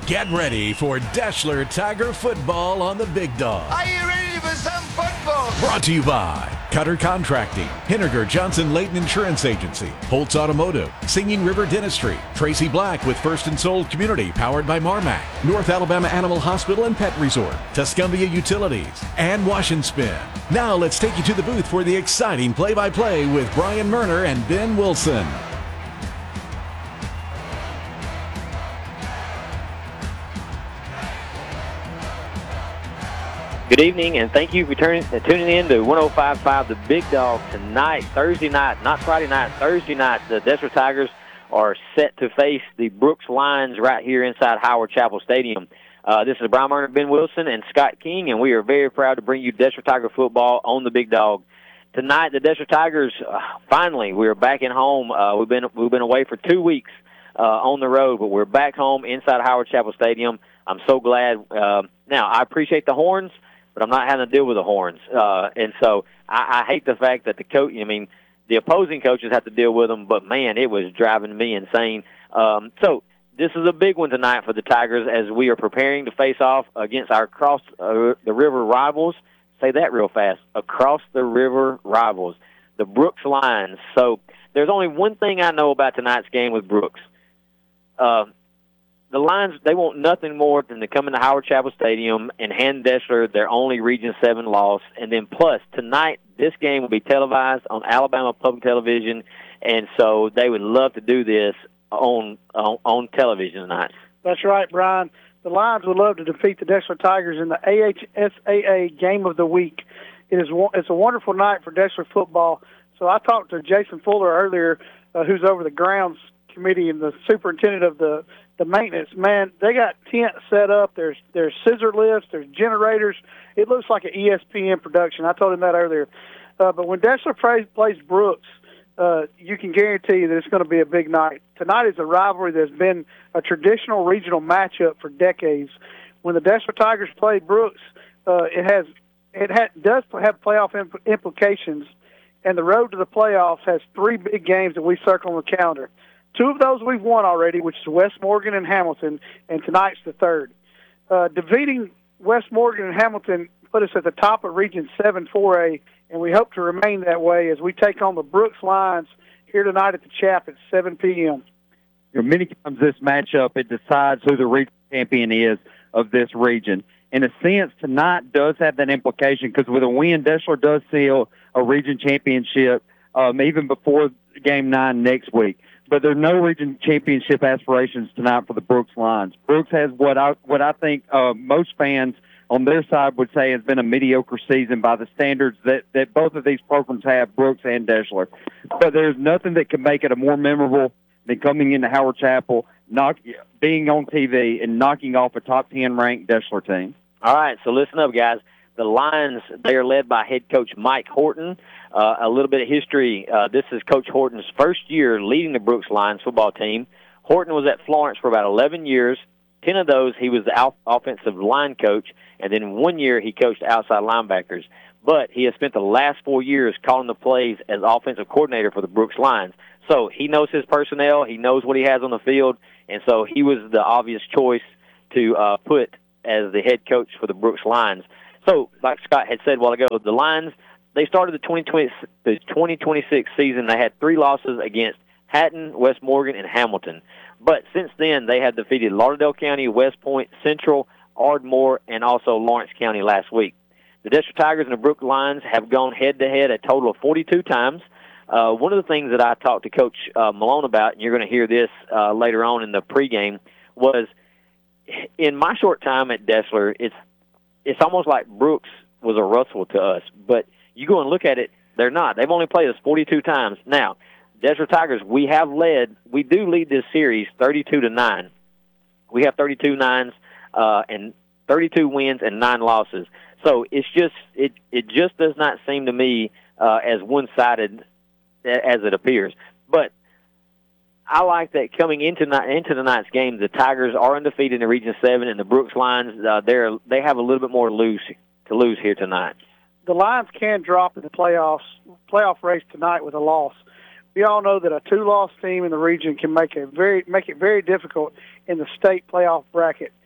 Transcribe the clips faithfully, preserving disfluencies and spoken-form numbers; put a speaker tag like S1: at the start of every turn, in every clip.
S1: Get ready for Deshler Tiger football on the Big Dog.
S2: Are you ready for some football?
S1: Brought to you by Cutter Contracting, Henniger Johnson Leighton Insurance Agency, Holtz Automotive, Singing River Dentistry, Tracy Black with First and Sold Community powered by Marmac, North Alabama Animal Hospital and Pet Resort, Tuscumbia Utilities, and Wash and Spin. Now let's take you to the booth for the exciting play-by-play with Brian Murner and Ben Wilson.
S3: Good evening, and thank you for turning, uh, tuning in to one oh five point five The Big Dog tonight, Thursday night, not Friday night, Thursday night. The Deshler Tigers are set to face the Brooks Lions right here inside Howard Chapel Stadium. Uh, this is Brian Murner, Ben Wilson, and Scott King, and we are very proud to bring you Deshler Tiger football on The Big Dog. Tonight, the Deshler Tigers, uh, finally, we are back at home. Uh, we've been we've been away for two weeks uh, on the road, but we're back home inside Howard Chapel Stadium. I'm so glad. Uh, now, I appreciate the horns, but I'm not having to deal with the horns. Uh, and so I, I hate the fact that the coach, I mean, the opposing coaches have to deal with them, but, man, it was driving me insane. Um, so this is a big one tonight for the Tigers as we are preparing to face off against our across uh, the river rivals. Say that real fast. Across the river rivals, the Brooks Lions. So there's only one thing I know about tonight's game with Brooks. Uh, The Lions, they want nothing more than to come into Howard Chapel Stadium and hand Deshler their only Region seven loss. And then plus, tonight, this game will be televised on Alabama Public Television, and so they would love to do this on on, on television tonight.
S4: That's right, Brian. The Lions would love to defeat the Deshler Tigers in the A H S A A Game of the Week. It is It's a wonderful night for Deshler football. So I talked to Jason Fuller earlier, uh, who's over the grounds committee and the superintendent of the the maintenance. Man, they got tents set up. There's there's scissor lifts. There's generators. It looks like an E S P N production. I told him that earlier. Uh, but when Deshler plays, plays Brooks, uh, you can guarantee that it's going to be a big night. Tonight is a rivalry that's been a traditional regional matchup for decades. When the Deshler Tigers play Brooks, uh, it has it ha- does have playoff imp- implications, and the road to the playoffs has three big games that we circle on the calendar. Two of those we've won already, which is West Morgan and Hamilton, and tonight's the third. Uh, defeating West Morgan and Hamilton put us at the top of Region seven four A, and we hope to remain that way as we take on the Brooks Lions here tonight at the Chap at seven p.m.
S5: You know, many times this matchup, it decides who the region champion is of this region. In a sense, tonight does have that implication because with a win, Deshler does seal a region championship um, even before Game nine next week. But there are no region championship aspirations tonight for the Brooks Lions. Brooks has what I what I think uh, most fans on their side would say has been a mediocre season by the standards that, that both of these programs have, Brooks and Deshler. But there's nothing that can make it a more memorable than coming into Howard Chapel, knock, being on T V, and knocking off a top ten ranked Deshler team.
S3: All right, so listen up, guys. The Lions, they are led by head coach Mike Horton. Uh, a little bit of history. Uh, this is Coach Horton's first year leading the Brooks Lions football team. Horton was at Florence for about eleven years. Ten of those, he was the off- offensive line coach, and then one year he coached outside linebackers. But he has spent the last four years calling the plays as offensive coordinator for the Brooks Lions. So he knows his personnel. He knows what he has on the field, and so he was the obvious choice to uh, put as the head coach for the Brooks Lions. So, like Scott had said a while ago, the Lions, they started the twenty twenty, the twenty twenty-six season. They had three losses against Hatton, West Morgan, and Hamilton. But since then, they have defeated Lauderdale County, West Point, Central, Ardmore, and also Lawrence County last week. The Deshler Tigers and the Brooks Lions have gone head-to-head a total of forty-two times. Uh, one of the things that I talked to Coach uh, Malone about, and you're going to hear this uh, later on in the pregame, was in my short time at Deshler, it's it's almost like Brooks was a Russell to us. But you go and look at it, they're not. They've only played us forty-two times. Now, Deshler Tigers, we have led, we do lead this series thirty-two to nine. We have thirty-two nines uh, and thirty-two wins and nine losses. So it's just it it just does not seem to me uh, as one-sided as it appears. But I like that coming into into tonight's game, the Tigers are undefeated in Region Seven, and the Brooks Lions uh, they're they have a little bit more lose to lose here tonight.
S4: The Lions can drop in the playoffs playoff race tonight with a loss. We all know that a two-loss team in the region can make a very make it very difficult in the state playoff bracket.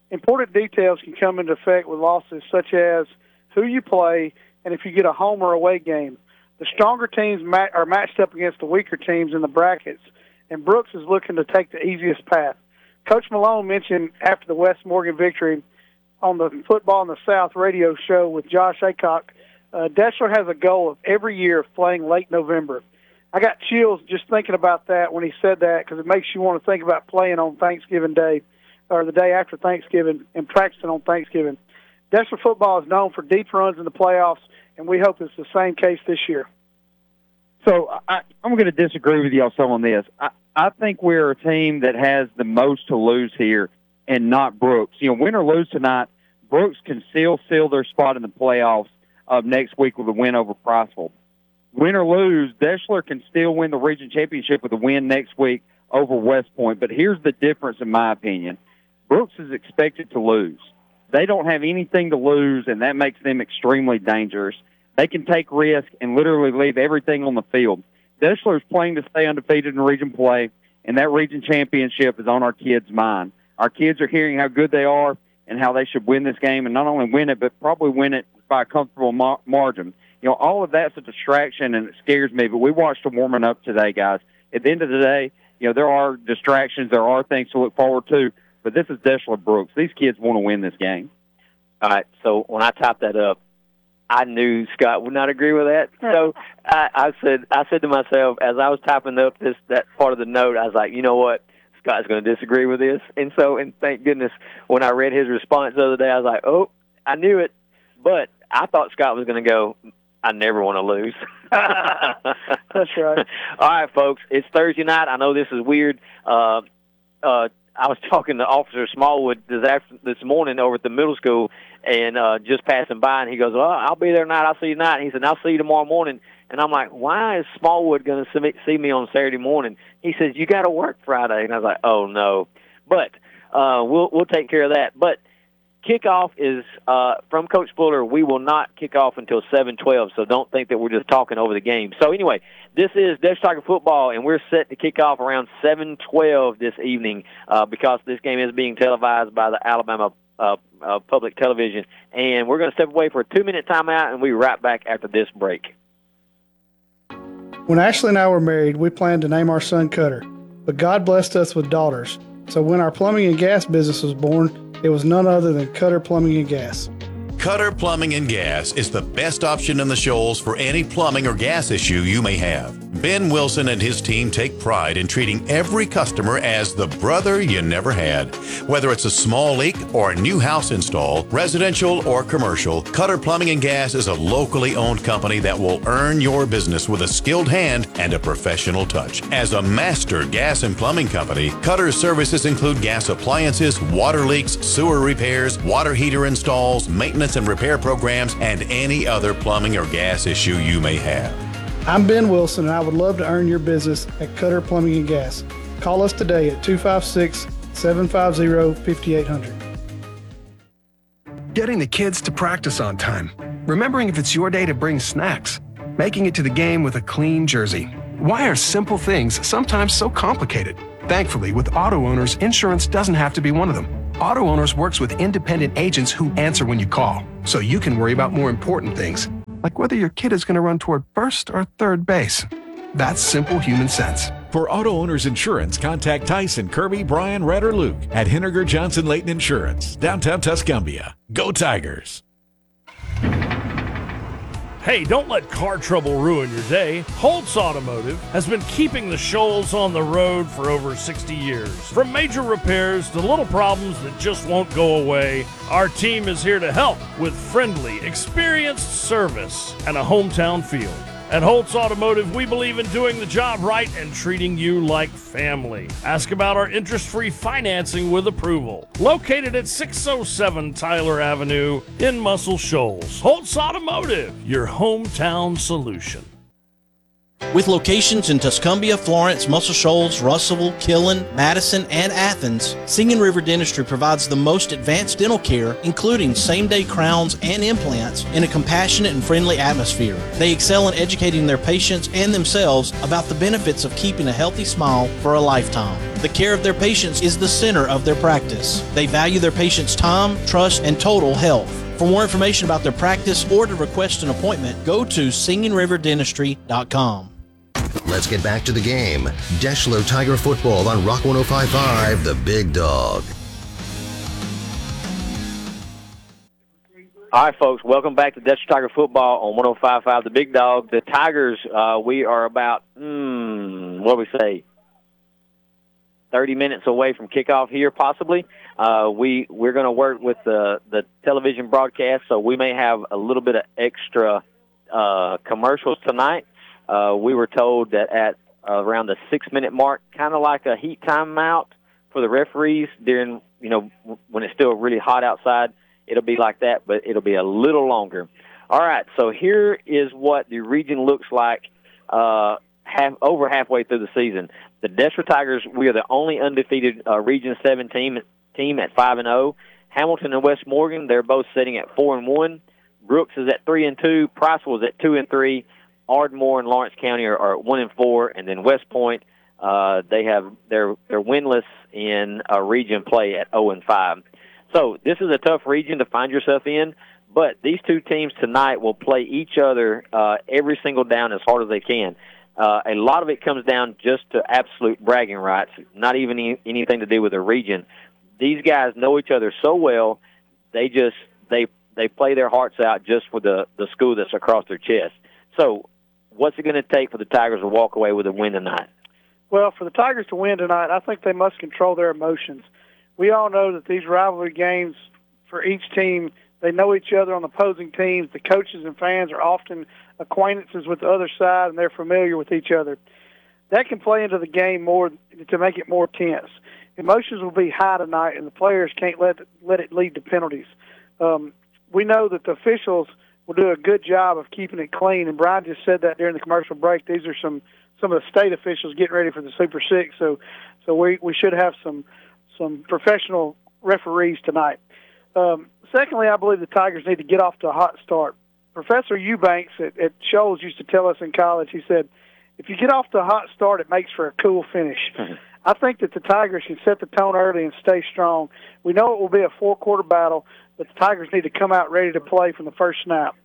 S4: Important details can come into effect with losses such as who you play and if you get a home or away game. The stronger teams ma- are matched up against the weaker teams in the brackets, and Brooks is looking to take the easiest path. Coach Malone mentioned after the West Morgan victory on the Football in the South radio show with Josh Aycock, uh, Deshler has a goal of every year of playing late November. I got chills just thinking about that when he said that because it makes you want to think about playing on Thanksgiving Day or the day after Thanksgiving and practicing on Thanksgiving. Deshler football is known for deep runs in the playoffs, and we hope it's the same case this year.
S5: So I, I'm going to disagree with y'all some on this. I, I think we're a team that has the most to lose here and not Brooks. You know, win or lose tonight, Brooks can still seal their spot in the playoffs uh, next week with a win over Priceville. Win or lose, Deshler can still win the region championship with a win next week over West Point. But here's the difference, in my opinion. Brooks is expected to lose. They don't have anything to lose, and that makes them extremely dangerous. They can take risk and literally leave everything on the field. Deshler is playing to stay undefeated in region play, and that region championship is on our kids' mind. Our kids are hearing how good they are and how they should win this game, and not only win it, but probably win it by a comfortable mar- margin. You know, all of that's a distraction, and it scares me, but we watched them warming up today, guys. At the end of the day, you know, there are distractions, there are things to look forward to, but this is Deshler Brooks. These kids want to win this game.
S3: All right, so when I typed that up, I knew Scott would not agree with that. So I, I said I said to myself, as I was typing up this that part of the note, I was like, you know what? Scott's going to disagree with this. And so, and thank goodness, when I read his response the other day, I was like, oh, I knew it. But I thought Scott was going to go, I never want to lose.
S4: That's right.
S3: All right, folks, it's Thursday night. I know this is weird. Uh, uh, I was talking to Officer Smallwood this after, this morning over at the middle school, and uh, just passing by, and he goes, well, I'll be there tonight. I'll see you tonight. And he said, I'll see you tomorrow morning. And I'm like, why is Smallwood going to see me on Saturday morning? He says, you got to work Friday. And I was like, oh, no. But uh, we'll we'll take care of that. But kickoff is, uh, from Coach Fuller, we will not kick off until seven twelve, so don't think that we're just talking over the game. So anyway, this is Deshler Tiger football, and we're set to kick off around seven twelve this evening uh, because this game is being televised by the Alabama uh, uh, Public Television. And we're going to step away for a two-minute timeout, and we'll be right back after this break.
S6: When Ashley and I were married, we planned to name our son Cutter, but God blessed us with daughters. So when our plumbing and gas business was born, it was none other than Cutter Plumbing and Gas.
S7: Cutter Plumbing and Gas is the best option in the Shoals for any plumbing or gas issue you may have. Ben Wilson and his team take pride in treating every customer as the brother you never had. Whether it's a small leak or a new house install, residential or commercial, Cutter Plumbing and Gas is a locally owned company that will earn your business with a skilled hand and a professional touch. As a master gas and plumbing company, Cutter's services include gas appliances, water leaks, sewer repairs, water heater installs, maintenance and repair programs, and any other plumbing or gas issue you may have.
S6: I'm Ben Wilson, and I would love to earn your business at Cutter Plumbing and Gas. Call us today at two five six, seven five zero, five eight zero zero.
S8: Getting the kids to practice on time. Remembering if it's your day to bring snacks. Making it to the game with a clean jersey. Why are simple things sometimes so complicated? Thankfully, with Auto Owners, insurance doesn't have to be one of them. Auto Owners works with independent agents who answer when you call, so you can worry about more important things, like whether your kid is going to run toward first or third base. That's simple human sense.
S1: For Auto Owners Insurance, contact Tyson, Kirby, Brian, Red, or Luke at Henniger Johnson Leighton Insurance, downtown Tuscumbia. Go Tigers!
S9: Hey, don't let car trouble ruin your day. Holtz Automotive has been keeping the Shoals on the road for over sixty years. From major repairs to little problems that just won't go away, our team is here to help with friendly, experienced service and a hometown feel. At Holtz Automotive, we believe in doing the job right and treating you like family. Ask about our interest-free financing with approval. Located at six oh seven Tyler Avenue in Muscle Shoals. Holtz Automotive, your hometown solution.
S10: With locations in Tuscumbia, Florence, Muscle Shoals, Russellville, Killen, Madison, and Athens, Singing River Dentistry provides the most advanced dental care, including same-day crowns and implants, in a compassionate and friendly atmosphere. They excel in educating their patients and themselves about the benefits of keeping a healthy smile for a lifetime. The care of their patients is the center of their practice. They value their patients' time, trust, and total health. For more information about their practice or to request an appointment, go to singing river dentistry dot com.
S11: Let's get back to the game. Deshler Tiger football on Rock one oh five point five, The Big Dog.
S3: All right, folks, welcome back to Deshler Tiger football on one oh five point five, The Big Dog. The Tigers, uh, we are about, hmm, what do we say, thirty minutes away from kickoff here, possibly. Uh, we, we're going to work with the, the television broadcast, so we may have a little bit of extra uh, commercials tonight. Uh, we were told that at uh, around the six-minute mark, kind of like a heat timeout for the referees during, you know, when it's still really hot outside, it'll be like that, but it'll be a little longer. All right, so here is what the region looks like uh, half over halfway through the season. The Deshler Tigers, we are the only undefeated uh, Region seven team, team at five and oh. Hamilton and West Morgan, they're both sitting at four and one. Brooks is at three and two. Priceville is at two and three. Ardmore and Lawrence County are, are at one and four, and then West Point, uh, they have they're they're winless in uh, region play at oh and five. So this is a tough region to find yourself in, but these two teams tonight will play each other uh, every single down as hard as they can. Uh, a lot of it comes down just to absolute bragging rights, not even any, anything to do with the region. These guys know each other so well, they just they they play their hearts out just for the, the school that's across their chest. So what's it going to take for the Tigers to walk away with a win tonight?
S4: Well, for the Tigers to win tonight, I think they must control their emotions. We all know that these rivalry games for each team, they know each other on opposing teams. The coaches and fans are often acquaintances with the other side, and they're familiar with each other. That can play into the game more to make it more tense. Emotions will be high tonight, and the players can't let it, let it lead to penalties. Um, we know that the officials will do a good job of keeping it clean, and Brian just said that during the commercial break. These are some, some of the state officials getting ready for the Super Six, so so we, we should have some some professional referees tonight. Um, secondly, I believe the Tigers need to get off to a hot start. Professor Eubanks at, at Shoals used to tell us in college, he said, if you get off to a hot start, it makes for a cool finish. Mm-hmm. I think that the Tigers can set the tone early and stay strong. We know it will be a four-quarter battle, but the Tigers need to come out ready to play from the first snap.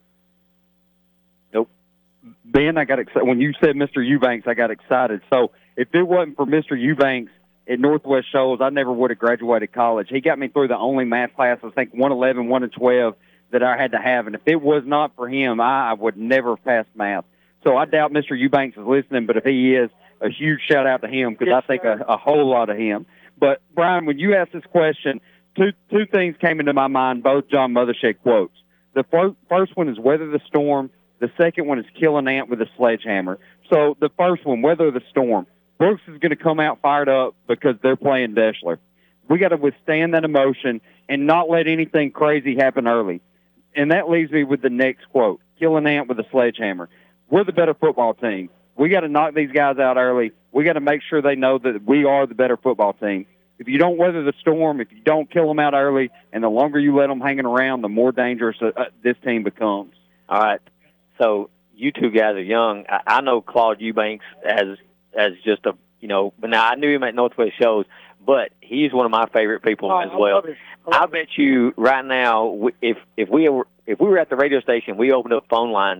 S5: Nope. Ben, I got excited. When you said Mister Eubanks, I got excited. So if it wasn't for Mister Eubanks at Northwest Shoals, I never would have graduated college. He got me through the only math class, I think, one eleven, one twelve, that I had to have. And if it was not for him, I, I would never have passed math. So I doubt Mister Eubanks is listening, but if he is, a huge shout-out to him because yes, I think a, a whole lot of him. But, Brian, when you asked this question, two two things came into my mind, both John Mothershed quotes. The fir- first one is weather the storm. The second one is kill an ant with a sledgehammer. So the first one, weather the storm. Brooks is going to come out fired up because they're playing Deshler. We got to withstand that emotion and not let anything crazy happen early. And that leaves me with the next quote, kill an ant with a sledgehammer. We're the better football team. We got to knock these guys out early. We got to make sure they know that we are the better football team. If you don't weather the storm, if you don't kill them out early, and the longer you let them hanging around, the more dangerous uh, this team becomes.
S3: All right. So you two guys are young. I, I know Claude Eubanks as as just a, you know, but now I knew him at Northwest Shows, but he's one of my favorite people
S4: oh,
S3: as well. I, I bet you right now, if if we were if we were at the radio station, we opened up phone lines